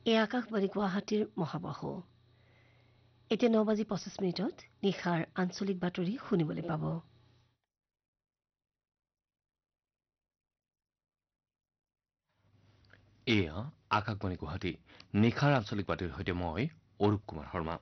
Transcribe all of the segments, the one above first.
এই আকাশবাণী গুৱাহাটীৰ মহাবাহু এতিয়া 9:25 নিশাৰ আঞ্চলিক বাতৰি শুনিবলৈ পাব। এয়া আকাশবাণী গুৱাহাটী নিশাৰ আঞ্চলিক বাতৰিৰ সৈতে মই অৰূপ কুমাৰ শৰ্মা।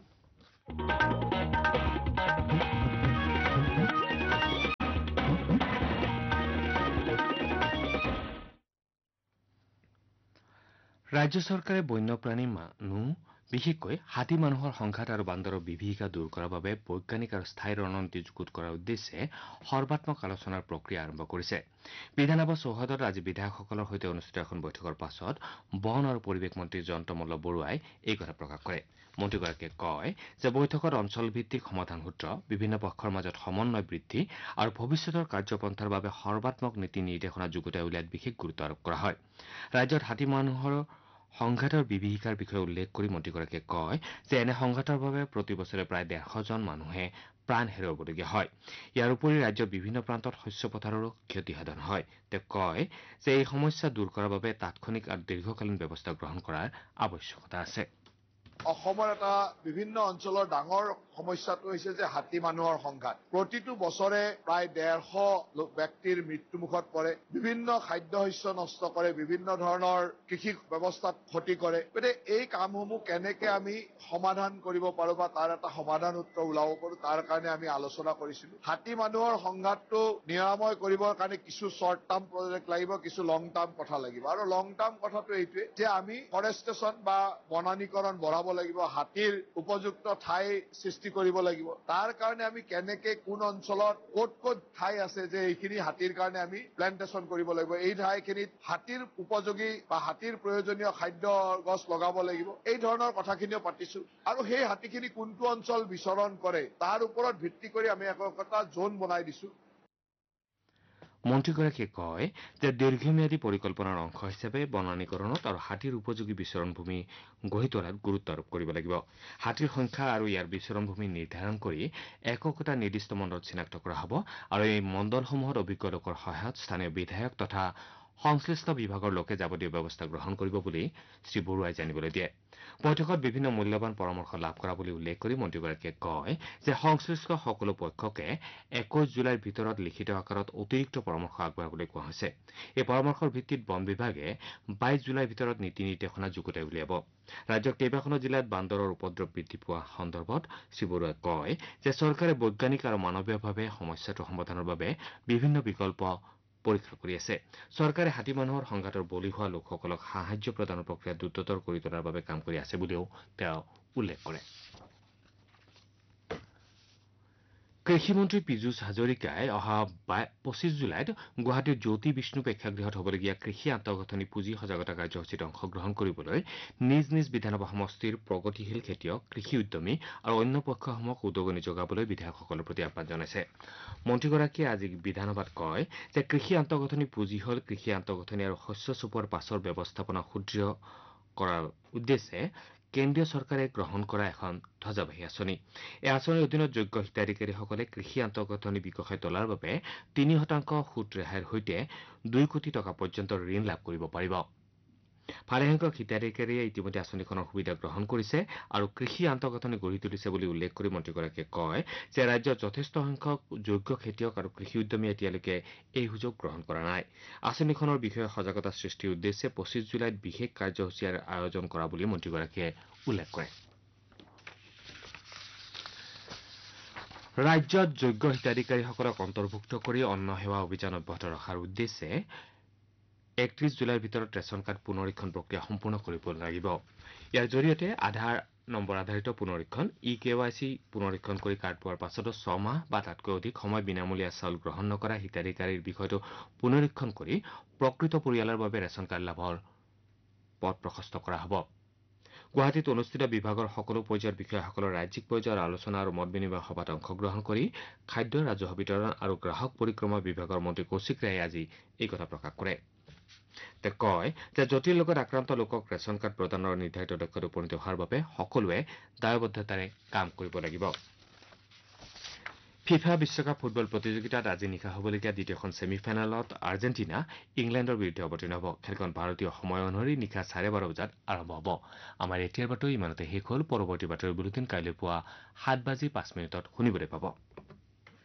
ৰাজ্য চৰকাৰে বন্যপ্ৰাণী মানুহ বিশেষকৈ হাতী মানুহৰ সংঘাত আৰু বান্দৰৰ বিভীষিকা দূৰ কৰাৰ বাবে বৈজ্ঞানিক আৰু স্থায়ী ৰণনীতি যুগুত কৰাৰ উদ্দেশ্যে সৰ্বাত্মক আলোচনাৰ প্ৰক্ৰিয়া আৰম্ভ কৰিছে। বিধানসভা চৌহদত আজি বিধায়কসকলৰ সৈতে অনুষ্ঠিত এখন বৈঠকৰ পাছত বন আৰু পৰিৱেশ মন্ত্ৰী জয়ন্ত মল্ল বৰুৱাই এই কথা প্ৰকাশ কৰে। মন্ত্ৰীগৰাকীয়ে কয় যে বৈঠকত অঞ্চলভিত্তিক সমাধান সূত্ৰ, বিভিন্ন পক্ষৰ মাজত সমন্বয় বৃদ্ধি আৰু ভৱিষ্যতৰ কাৰ্যপন্থাৰ বাবে সৰ্বাত্মক নীতি নিৰ্দেশনা যুগুতাই উলিয়াত বিশেষ গুৰুত্ব আৰোপ কৰা হয়। ৰাজ্যত হাতী মানুহৰ সংঘাতৰ বিভীষিকাৰ বিষয়ে উল্লেখ কৰি মন্ত্ৰীগৰাকীয়ে কয় যে এনে সংঘাতৰ বাবে প্ৰতি বছৰে প্ৰায় 150জন মানুহে প্ৰাণ হেৰুৱাবলগীয়া হয়। ইয়াৰ উপৰি ৰাজ্যৰ বিভিন্ন প্ৰান্তত শস্য পথাৰৰো ক্ষতিসাধন হয়। তেওঁ কয় যে এই সমস্যা দূৰ কৰাৰ বাবে তাৎক্ষণিক আৰু দীৰ্ঘকালীন ব্যৱস্থা গ্ৰহণ কৰাৰ আৱশ্যকতা আছে। অসমৰ এটা বিভিন্ন অঞ্চলৰ ডাঙৰ সমস্যাটো হৈছে যে হাতী মানুহৰ সংঘাত। প্ৰতিটো বছৰে প্ৰায় 150 ব্যক্তিৰ মৃত্যুমুখত পৰে। বিভিন্ন খাদ্য শস্য নষ্ট কৰে, বিভিন্ন ধৰণৰ কৃষি ব্যৱস্থাত ক্ষতি কৰে। গতিকে এই কামসমূহ কেনেকে আমি সমাধান কৰিব পাৰো বা তাৰ এটা সমাধান সূত্ৰ ওলাব পাৰো, তাৰ কাৰণে আমি আলোচনা কৰিছিলো। হাতী মানুহৰ সংঘাতটো নিৰাময় কৰিবৰ কাৰণে কিছু শ্বৰ্ট টাৰ্ম প্ৰজেক্ট লাগিব, কিছু লং টাৰ্ম কথা লাগিব। আৰু লং টাৰ্ম কথাটো এইটোৱে যে আমি ফৰেষ্টেশ্যন বা বনানীকৰণ বঢ়াব লাগিব, হাতীৰ উপযুক্ত ঠাই সৃষ্টি কৰিব লাগিব। তাৰ কাৰণে আমি কেনেকে কোন অঞ্চলত ক'ত ঠাই আছে যে এইখিনি হাতীৰ কাৰণে আমি প্লেণ্টেশ্যন কৰিব লাগিব, এই ঠাইখিনিত হাতীৰ উপযোগী বা হাতীৰ প্ৰয়োজনীয় খাদ্য গছ লগাব লাগিব, এই ধৰণৰ কথাখিনিও পাতিছো। আৰু সেই হাতীখিনি কোনটো অঞ্চল বিচৰণ কৰে তাৰ ওপৰত ভিত্তি কৰি আমি এটা জোন বনাই দিছো। মন্ত্ৰীগৰাকীয়ে কয় যে দীৰ্ঘম্যাদী পৰিকল্পনাৰ অংশ হিচাপে বনানীকৰণত আৰু হাতীৰ উপযোগী বিচৰণ ভূমি গঢ়ি তোলাত গুৰুত্ব আৰোপ কৰিব লাগিব। হাতীৰ সংখ্যা আৰু ইয়াৰ বিচৰণ ভূমি নিৰ্ধাৰণ কৰি একোটা নিৰ্দিষ্ট মণ্ডল চিনাক্ত কৰা হ'ব আৰু এই মণ্ডলসমূহত অভিজ্ঞ লোকৰ সহায়ত স্থানীয় বিধায়ক তথা সংশ্লিষ্ট বিভাগৰ লোকে যাৱতীয় ব্যৱস্থা গ্ৰহণ কৰিব বুলি শ্ৰীবৰুৱাই জানিবলৈ দিয়ে। বৈঠকত বিভিন্ন মূল্যৱান পৰামৰ্শ লাভ কৰা বুলি উল্লেখ কৰি মন্ত্ৰীগৰাকীয়ে কয় যে সংশ্লিষ্ট সকলো পক্ষকে 21 জুলাইৰ ভিতৰত লিখিত আকাৰত অতিৰিক্ত পৰামৰ্শ আগবঢ়াবলৈ কোৱা হৈছে। এই পৰামৰ্শৰ ভিত্তিত বন বিভাগে 22 জুলাইৰ ভিতৰত নীতি নিৰ্দেশনা যুগুতাই উলিয়াব। ৰাজ্যৰ কেইবাখনো জিলাত বান্দৰৰ উপদ্ৰৱ বৃদ্ধি পোৱা সন্দৰ্ভত শ্ৰীবৰুৱাই কয় যে চৰকাৰে বৈজ্ঞানিক আৰু মানৱীয়ভাৱে সমস্যাটো সমাধানৰ বাবে বিভিন্ন বিকল্প পৰীক্ষা কৰি আছে। চৰকাৰে হাতী মানুহৰ সংঘাতৰ বলি হোৱা লোকসকলক সাহায্য প্ৰদানৰ প্ৰক্ৰিয়া দ্ৰুততৰ কৰি তোলাৰ বাবে কাম কৰি আছে বুলিও তেওঁ উল্লেখ কৰে। কৃষিমন্ত্ৰী পীযুষ হাজৰিকাই অহা 25 জুলাইত গুৱাহাটীৰ জ্যোতি বিষ্ণু প্ৰেক্ষাগৃহত হ'বলগীয়া কৃষি আন্তঃগাঁথনি পুঁজি সজাগতা কাৰ্যসূচীত অংশগ্ৰহণ কৰিবলৈ নিজ নিজ বিধানসভা সমষ্টিৰ প্ৰগতিশীল খেতিয়ক, কৃষি উদ্যমী আৰু অন্য পক্ষসমূহক উদগনি যোগাবলৈ বিধায়কসকলৰ প্ৰতি আহ্বান জনাইছে। মন্ত্ৰীগৰাকীয়ে আজি বিধানসভাত কয় যে কৃষি আন্তঃগাঁথনি পুঁজি হ'ল কৃষি আন্তঃগাঁথনি আৰু শস্য চপোৱাৰ পাছৰ ব্যৱস্থাপনা সুদৃঢ় কৰাৰ উদ্দেশ্যে কেন্দ্ৰীয় চৰকাৰে গ্ৰহণ কৰা এখন ধ্বজাবাহী আঁচনি। এই আঁচনিৰ অধীনত যোগ্য হিতাধিকাৰীসকলে কৃষি আন্তঃগাঁথনি বিকশাই তোলাৰ বাবে 3% সুত ৰেহাইৰ সৈতে 2 কোটি টকা পৰ্যন্ত ঋণ লাভ কৰিব পাৰিব। ভালেসংখ্যক হিতাধিকাৰীয়ে ইতিমধ্যে আঁচনিখনৰ সুবিধা গ্ৰহণ কৰিছে আৰু কৃষি আন্তঃগাঁথনি গঢ়ি তুলিছে বুলি উল্লেখ কৰি মন্ত্ৰীগৰাকীয়ে কয় যে ৰাজ্যত যথেষ্ট সংখ্যক যোগ্য খেতিয়ক আৰু কৃষি উদ্যমীয়ে এতিয়ালৈকে এই সুযোগ গ্ৰহণ কৰা নাই। আঁচনিখনৰ বিষয়ে সজাগতা সৃষ্টিৰ উদ্দেশ্যে 25 জুলাইত বিশেষ কাৰ্যসূচীৰ আয়োজন কৰা বুলি মন্ত্ৰীগৰাকীয়ে উল্লেখ কৰে। ৰাজ্যত যোগ্য হিতাধিকাৰীসকলক অন্তৰ্ভুক্ত কৰি অন্ন সেৱা অভিযান অব্যাহত ৰখাৰ উদ্দেশ্যে 31 জুলাইৰ ভিতৰত ৰেচন কাৰ্ড পুনৰীক্ষণ প্ৰক্ৰিয়া সম্পূৰ্ণ কৰিব লাগিব। ইয়াৰ জৰিয়তে আধাৰ নম্বৰ আধাৰিত পুনৰীক্ষণ, KYC পুনৰীক্ষণ কৰি কাৰ্ড পোৱাৰ পাছতো 6 মাহ বা তাতকৈ অধিক সময় বিনামূলীয়া চাউল গ্ৰহণ নকৰা হিতাধিকাৰীৰ বিষয়টো পুনৰীক্ষণ কৰি প্ৰকৃত পৰিয়ালৰ বাবে ৰেচন কাৰ্ড লাভৰ পথ প্ৰশস্ত কৰা হ'ব। গুৱাহাটীত অনুষ্ঠিত বিভাগৰ সকলো পৰ্যায়ৰ বিষয়াসকলৰ ৰাজ্যিক পৰ্যায়ৰ আলোচনা আৰু মত বিনিময় সভাত অংশগ্ৰহণ কৰি খাদ্য, ৰাজহুৱা বিতৰণ আৰু গ্ৰাহক পৰিক্ৰমা বিভাগৰ মন্ত্ৰী কৌশিক ৰায়ে আজি এই কথা প্ৰকাশ কৰে। তেওঁ কয় যে জটিল ৰোগত আক্ৰান্ত লোকক ৰেচন কাৰ্ড প্ৰদানৰ নিৰ্ধাৰিত লক্ষ্যত উপনীত হোৱাৰ বাবে সকলোৱে দায়বদ্ধতাৰে কাম কৰিব লাগিব। ফিফা বিশ্বকাপ ফুটবল প্ৰতিযোগিতাত আজি নিশা হ'বলগীয়া দ্বিতীয়খন ছেমিফাইনেলত আৰ্জেণ্টিনা ইংলেণ্ডৰ বিৰুদ্ধে অৱতীৰ্ণ হ'ব। খেলখন ভাৰতীয় সময় অনুসৰি নিশা 12:30 বজাত আৰম্ভ হ'ব। আমাৰ এতিয়াৰ বাতৰি ইমানতে শেষ হ'ল। পৰৱৰ্তী বাতৰি বুলেটিন কাইলৈ পুৱা 7:05 শুনিবলৈ পাব।